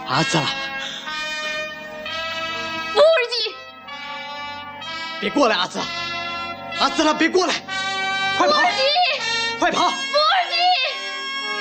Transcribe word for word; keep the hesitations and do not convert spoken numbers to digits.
阿紫拉， 福尔吉， 别过来，阿紫，阿紫拉，别过来，快跑，快跑！